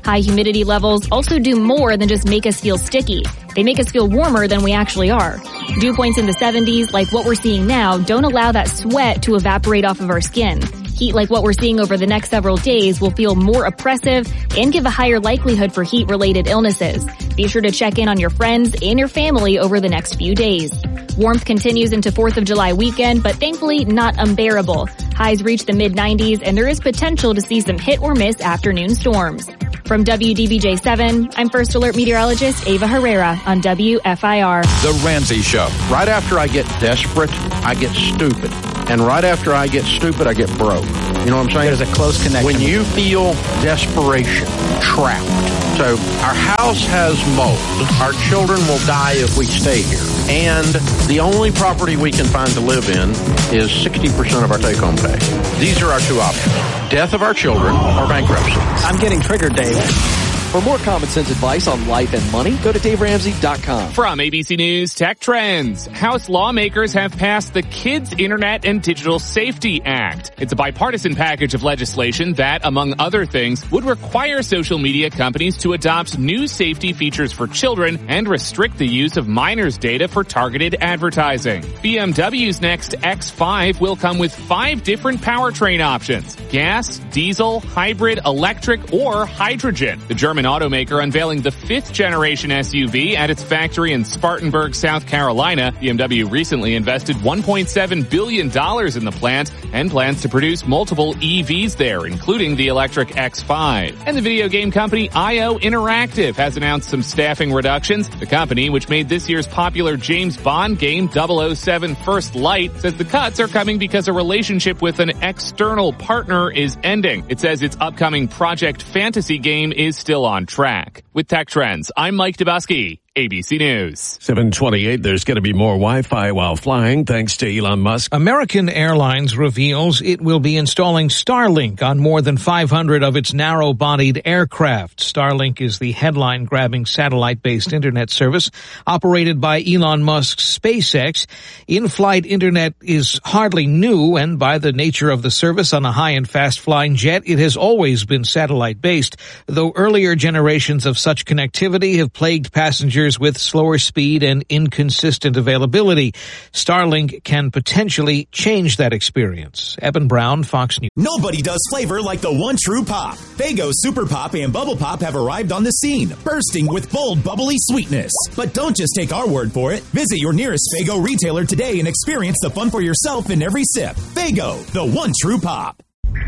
High humidity levels also do more than just make us feel sticky. They make us feel warmer than we actually are. Dew points in the seventies, like what we're seeing now, don't allow that sweat to evaporate off of our skin. Heat like what we're seeing over the next several days will feel more oppressive and give a higher likelihood for heat-related illnesses. Be sure to check in on your friends and your family over the next few days. Warmth continues into fourth of July weekend, but thankfully not unbearable. Highs reach the mid nineties, and there is potential to see some hit or miss afternoon storms. From W D B J seven, I'm First Alert meteorologist Ava Herrera on W F I R. The Ramsey Show. Right after I get desperate, I get stupid. And right after I get stupid, I get broke. You know what I'm saying? There's a close connection. When you feel desperation, trapped. So our house has mold. Our children will die if we stay here. And the only property we can find to live in is sixty percent of our take-home pay. These are our two options. Death of our children or bankruptcy. I'm getting triggered, Dave. For more common sense advice on life and money, go to Dave Ramsey dot com. From A B C News Tech Trends, House lawmakers have passed the Kids Internet and Digital Safety Act. It's a bipartisan package of legislation that, among other things, would require social media companies to adopt new safety features for children and restrict the use of minors' data for targeted advertising. B M W's next X five will come with five different powertrain options: gas, diesel, hybrid, electric, or hydrogen. The German automaker unveiling the fifth generation S U V at its factory in Spartanburg, South Carolina. B M W recently invested one point seven billion dollars in the plant and plans to produce multiple E Vs there, including the electric X five. And the video game company I O Interactive has announced some staffing reductions. The company, which made this year's popular James Bond game double oh seven First Light, says the cuts are coming because a relationship with an external partner is ending. It says its upcoming Project Fantasy game is still on track. With Tech Trends, I'm Mike Dubusky, A B C News. seven twenty-eight, there's going to be more Wi-Fi while flying thanks to Elon Musk. American Airlines reveals it will be installing Starlink on more than five hundred of its narrow-bodied aircraft. Starlink is the headline-grabbing satellite-based internet service operated by Elon Musk's SpaceX. In-flight internet is hardly new, and by the nature of the service on a high and fast-flying jet, it has always been satellite-based, though earlier generations of such connectivity have plagued passengers with slower speed and inconsistent availability. Starlink can potentially change that experience. Eben Brown, Fox News. Nobody does flavor like the one true pop. Faygo Super Pop and Bubble Pop have arrived on the scene, bursting with bold, bubbly sweetness. But don't just take our word for it. Visit your nearest Faygo retailer today and experience the fun for yourself in every sip. Faygo, the one true pop.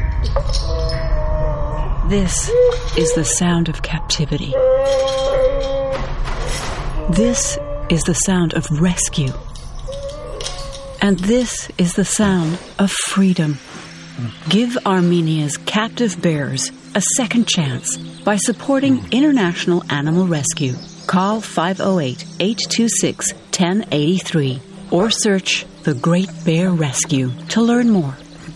This is the sound of captivity. This is the sound of rescue. And this is the sound of freedom. Give Armenia's captive bears a second chance by supporting International Animal Rescue. Call five oh eight, eight two six, one oh eight three or search The Great Bear Rescue to learn more.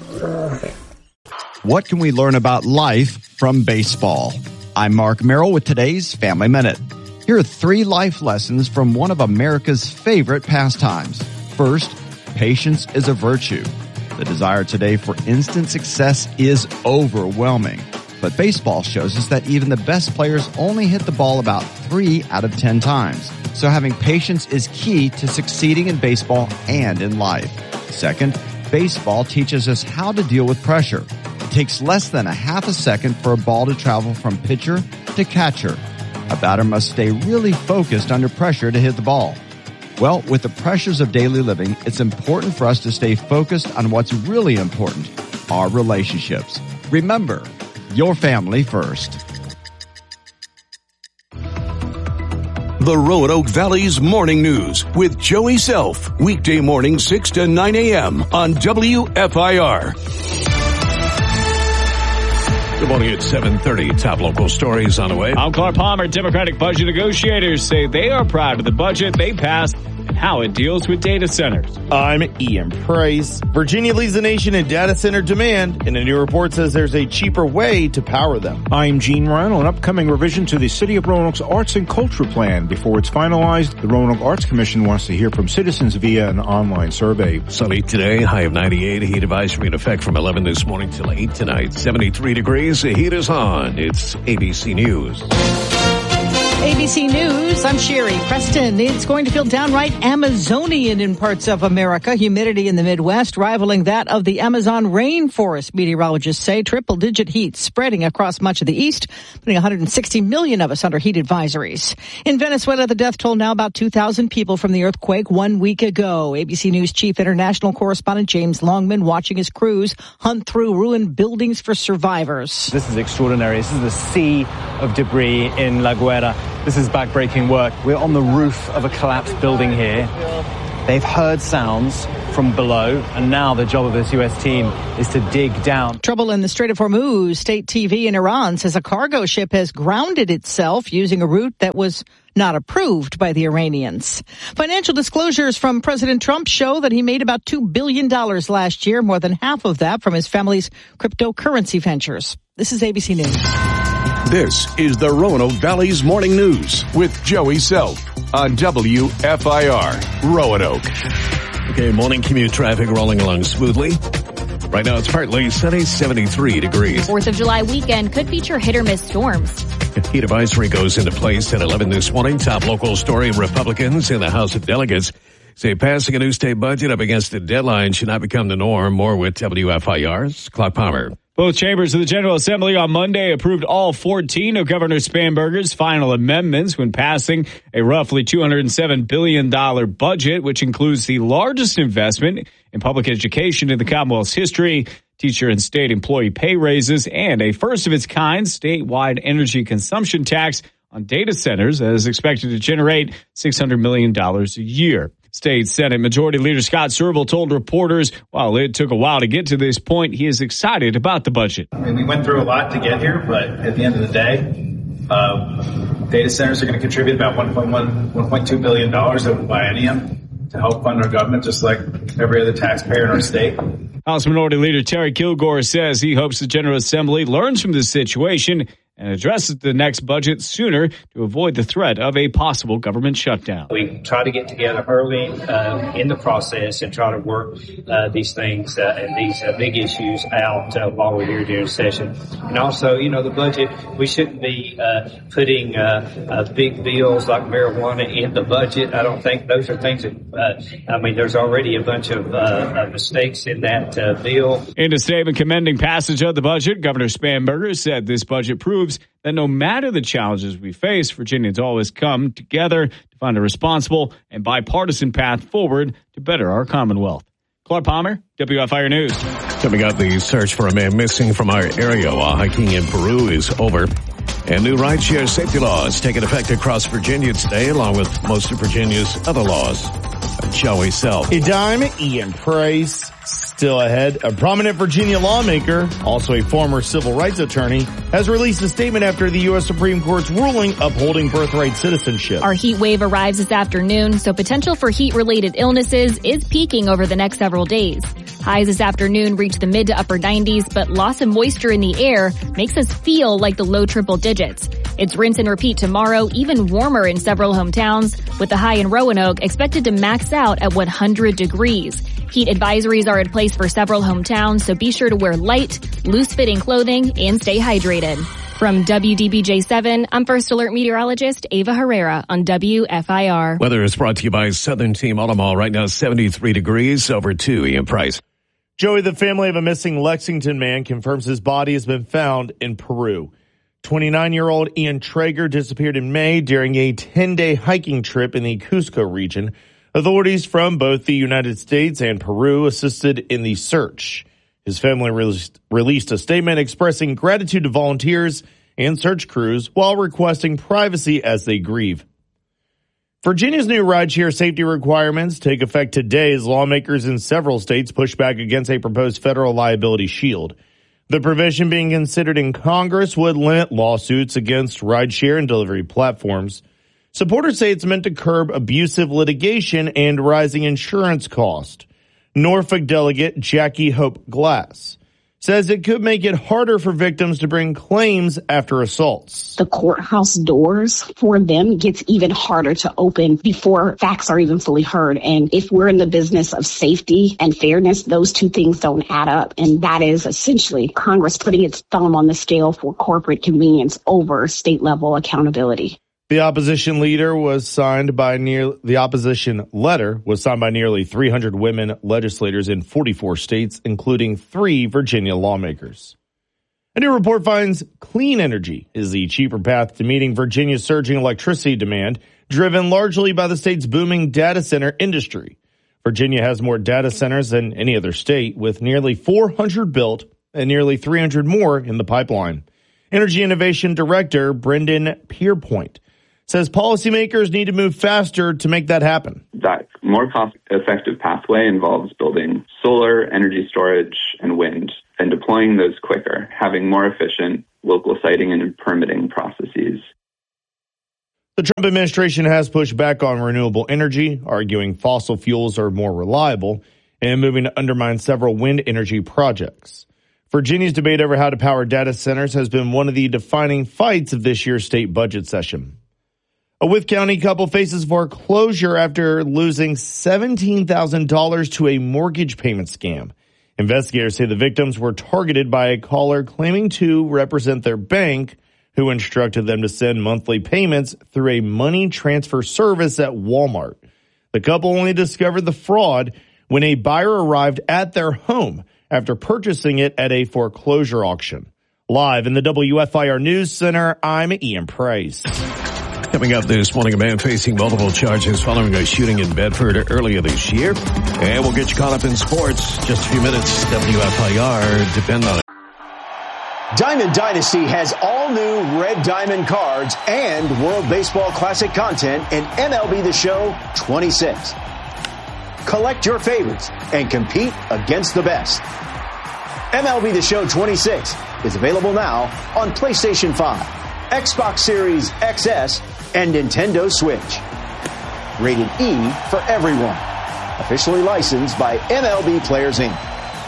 What can we learn about life from baseball? I'm Mark Merrill with today's Family Minute. Here are three life lessons from one of America's favorite pastimes. First, patience is a virtue. The desire today for instant success is overwhelming. But baseball shows us that even the best players only hit the ball about three out of ten times. So having patience is key to succeeding in baseball and in life. Second, baseball teaches us how to deal with pressure. It takes less than a half a second for a ball to travel from pitcher to catcher. A batter must stay really focused under pressure to hit the ball. Well, with the pressures of daily living, it's important for us to stay focused on what's really important, our relationships. Remember, your family first. The Roanoke Valley's Morning News with Joey Self. Weekday morning six to nine a.m. on W F I R. Good morning at seven thirty. Top local stories on the way. I'm Clark Palmer. Democratic budget negotiators say they are proud of the budget they passed and how it deals with data centers. I'm Ian Price. Virginia leads the nation in data center demand, and a new report says there's a cheaper way to power them. I'm Gene Ryan. An upcoming revision to the City of Roanoke's Arts and Culture Plan. Before it's finalized, the Roanoke Arts Commission wants to hear from citizens via an online survey. Sunny today, high of ninety-eight. Heat advisory in effect from eleven this morning till eight tonight. seventy-three degrees. The heat is on. It's A B C News. A B C News, I'm Sherry Preston. It's going to feel downright Amazonian in parts of America. Humidity in the Midwest rivaling that of the Amazon rainforest, meteorologists say. Triple-digit heat spreading across much of the east, putting one hundred sixty million of us under heat advisories. In Venezuela, the death toll now about two thousand people from the earthquake one week ago. A B C News chief international correspondent James Longman watching his crews hunt through ruined buildings for survivors. This is extraordinary. This is a sea of debris in La Guaira. This is backbreaking work. We're on the roof of a collapsed building here. They've heard sounds from below, and now the job of this U S team is to dig down. Trouble in the Strait of Hormuz. State T V in Iran says a cargo ship has grounded itself using a route that was not approved by the Iranians. Financial disclosures from President Trump show that he made about two billion dollars last year, more than half of that from his family's cryptocurrency ventures. This is A B C News. This is the Roanoke Valley's Morning News with Joey Self on W F I R Roanoke. Okay, morning commute traffic rolling along smoothly. Right now it's partly sunny, seventy-three degrees. fourth of July weekend could feature hit or miss storms. Heat advisory goes into place at eleven this morning. Top local story, Republicans in the House of Delegates say passing a new state budget up against a deadline should not become the norm. More with W F I R's Clark Palmer. Both chambers of the General Assembly on Monday approved all fourteen of Governor Spanberger's final amendments when passing a roughly two hundred seven billion dollars budget, which includes the largest investment in public education in the Commonwealth's history, teacher and state employee pay raises, and a first-of-its-kind statewide energy consumption tax on data centers that is expected to generate six hundred million dollars a year. State Senate Majority Leader Scott Serval told reporters while it took a while to get to this point, he is excited about the budget. I mean, we went through a lot to get here, but at the end of the day, uh, data centers are going to contribute about one point one, one point two billion dollars over the biennium to help fund our government, just like every other taxpayer in our state. House Minority Leader Terry Kilgore says he hopes the General Assembly learns from this situation and addresses the next budget sooner to avoid the threat of a possible government shutdown. We try to get together early uh, in the process and try to work uh, these things uh, and these uh, big issues out uh, while we're here during session. And also, you know, the budget, we shouldn't be uh, putting uh, uh, big bills like marijuana in the budget. I don't think those are things that, uh, I mean, there's already a bunch of uh, mistakes in that uh, bill. In a statement commending passage of the budget, Governor Spanberger said this budget proves that no matter the challenges we face, Virginians always come together to find a responsible and bipartisan path forward to better our Commonwealth. Clark Palmer, W F I R News. Coming up, the search for a man missing from our area while hiking in Peru is over. And new rideshare safety laws taking effect across Virginia today, along with most of Virginia's other laws. Joey Self. A dime, Ian Price. Still ahead, a prominent Virginia lawmaker, also a former civil rights attorney, has released a statement after the U S Supreme Court's ruling upholding birthright citizenship. Our heat wave arrives this afternoon, so potential for heat-related illnesses is peaking over the next several days. Highs this afternoon reach the mid to upper nineties, but loss of moisture in the air makes us feel like the low triple digits. It's rinse and repeat tomorrow, even warmer in several hometowns, with the high in Roanoke expected to max out at one hundred degrees. Heat advisories are in place for several hometowns, so be sure to wear light, loose-fitting clothing and stay hydrated. From W D B J seven, I'm First Alert meteorologist Ava Herrera on W F I R. Weather is brought to you by Southern Team Auto Mall. Right now, seventy-three degrees, over two. Ian Price. Joey, the family of a missing Lexington man confirms his body has been found in Peru. twenty-nine-year-old Ian Traeger disappeared in May during a ten-day hiking trip in the Cusco region. Authorities from both the United States and Peru assisted in the search. His family released, released a statement expressing gratitude to volunteers and search crews while requesting privacy as they grieve. Virginia's new rideshare safety requirements take effect today as lawmakers in several states push back against a proposed federal liability shield. The provision being considered in Congress would limit lawsuits against rideshare and delivery platforms. Supporters say it's meant to curb abusive litigation and rising insurance costs. Norfolk delegate Jackie Hope Glass says it could make it harder for victims to bring claims after assaults. The courthouse doors for them gets even harder to open before facts are even fully heard. And if we're in the business of safety and fairness, those two things don't add up. And that is essentially Congress putting its thumb on the scale for corporate convenience over state level accountability. The opposition leader was signed by near the opposition letter was signed by nearly three hundred women legislators in forty-four states, including three Virginia lawmakers. A new report finds clean energy is the cheaper path to meeting Virginia's surging electricity demand, driven largely by the state's booming data center industry. Virginia has more data centers than any other state, with nearly four hundred built and nearly three hundred more in the pipeline. Energy Innovation Director Brendan Pierpoint says policymakers need to move faster to make that happen. That more cost-effective pathway involves building solar, energy storage, and wind, and deploying those quicker, having more efficient local siting and permitting processes. The Trump administration has pushed back on renewable energy, arguing fossil fuels are more reliable and moving to undermine several wind energy projects. Virginia's debate over how to power data centers has been one of the defining fights of this year's state budget session. A Wythe County couple faces foreclosure after losing seventeen thousand dollars to a mortgage payment scam. Investigators say the victims were targeted by a caller claiming to represent their bank, who instructed them to send monthly payments through a money transfer service at Walmart. The couple only discovered the fraud when a buyer arrived at their home after purchasing it at a foreclosure auction. Live in the W F I R News Center, I'm Ian Price. Coming up this morning, a man facing multiple charges following a shooting in Bedford earlier this year. And we'll get you caught up in sports. Just a few minutes. W F I R, depend on it. Diamond Dynasty has all new Red Diamond cards and World Baseball Classic content in M L B The Show twenty-six. Collect your favorites and compete against the best. M L B The Show twenty-six is available now on PlayStation five, Xbox Series X S, and Nintendo Switch. Rated E for everyone. Officially licensed by M L B Players Incorporated.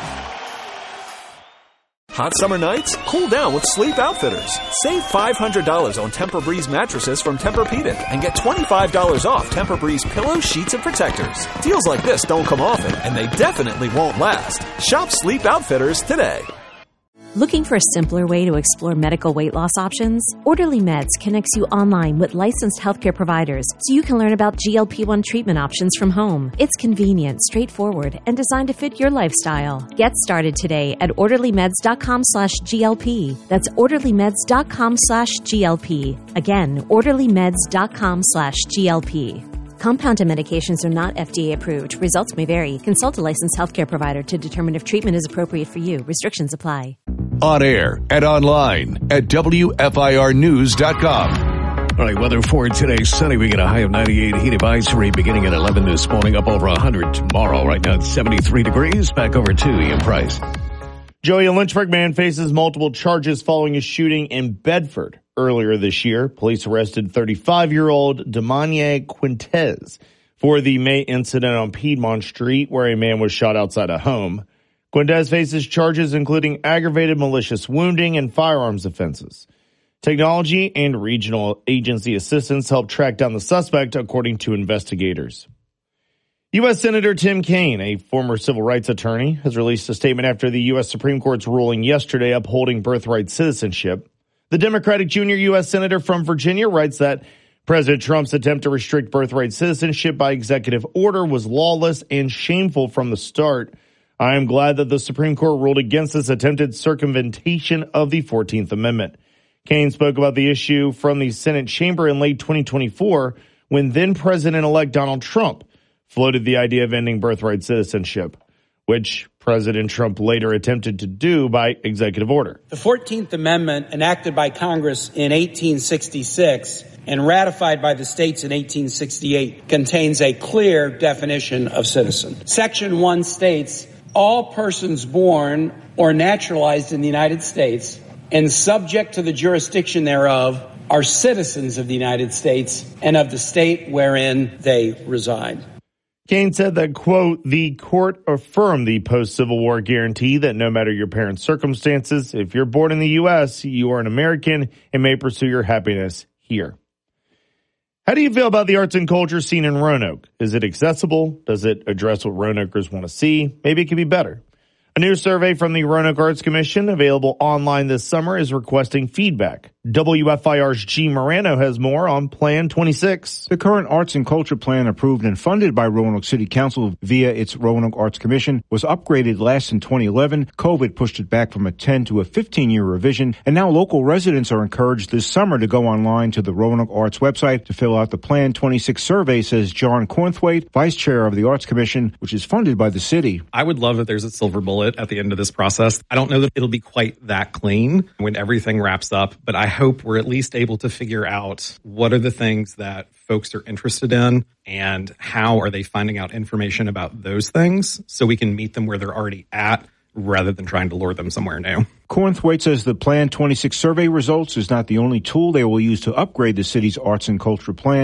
Hot summer nights? Cool down with Sleep Outfitters. Save five hundred dollars on Tempur-Breeze mattresses from Tempur-Pedic and get twenty-five dollars off Tempur-Breeze pillows, sheets, and protectors. Deals like this don't come often, and they definitely won't last. Shop Sleep Outfitters today. Looking for a simpler way to explore medical weight loss options? Orderly Meds connects you online with licensed healthcare providers so you can learn about G L P one treatment options from home. It's convenient, straightforward, and designed to fit your lifestyle. Get started today at orderlymeds.com slash GLP. That's orderlymeds.com slash GLP. Again, orderlymeds.com slash GLP. Compounded medications are not F D A approved. Results may vary. Consult a licensed healthcare provider to determine if treatment is appropriate for you. Restrictions apply. On air and online at W F I R news dot com. All right, weather for today. Sunny. We get a high of ninety-eight. Heat advisory beginning at eleven this morning, up over one hundred tomorrow. Right now it's seventy-three degrees. Back over to Ian Price. Joey, a Lynchburg man faces multiple charges following a shooting in Bedford. Earlier this year, police arrested thirty-five-year-old Damanye Quintez for the May incident on Piedmont Street, where a man was shot outside a home. Quintez faces charges including aggravated malicious wounding and firearms offenses. Technology and regional agency assistance helped track down the suspect, according to investigators. U S. Senator Tim Kaine, a former civil rights attorney, has released a statement after the U S. Supreme Court's ruling yesterday upholding birthright citizenship. The Democratic junior U S. Senator from Virginia writes that President Trump's attempt to restrict birthright citizenship by executive order was lawless and shameful from the start. I am glad that the Supreme Court ruled against this attempted circumvention of the fourteenth Amendment. Kaine spoke about the issue from the Senate chamber in late twenty twenty-four when then-President-elect Donald Trump floated the idea of ending birthright citizenship, which President Trump later attempted to do by executive order. The fourteenth Amendment, enacted by Congress in eighteen sixty-six and ratified by the states in eighteen sixty-eight, contains a clear definition of citizen. Section one states, all persons born or naturalized in the United States and subject to the jurisdiction thereof are citizens of the United States and of the state wherein they reside. Kane said that, quote, the court affirmed the post-Civil War guarantee that no matter your parents' circumstances, if you're born in the U S, you are an American and may pursue your happiness here. How do you feel about the arts and culture scene in Roanoke? Is it accessible? Does it address what Roanokers want to see? Maybe it could be better. A new survey from the Roanoke Arts Commission, available online this summer, is requesting feedback. W F I R's G. Morano has more on Plan twenty-six. The current Arts and Culture Plan, approved and funded by Roanoke City Council via its Roanoke Arts Commission, was upgraded last in twenty eleven. COVID pushed it back from a ten to a fifteen-year revision, and now local residents are encouraged this summer to go online to the Roanoke Arts website to fill out the Plan twenty-six survey, says John Cornthwaite, Vice Chair of the Arts Commission, which is funded by the city. I would love if there's a silver bullet at the end of this process. I don't know that it'll be quite that clean when everything wraps up, but I hope we're at least able to figure out what are the things that folks are interested in and how are they finding out information about those things so we can meet them where they're already at rather than trying to lure them somewhere new. Cornthwaite says the Plan twenty-six survey results is not the only tool they will use to upgrade the city's arts and culture plan.